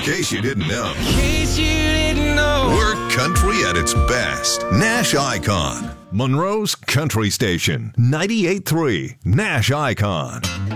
case you didn't know. In case you didn't know. We're country at its best. Nash Icon. Monroe's Country Station. 98.3 Nash Icon.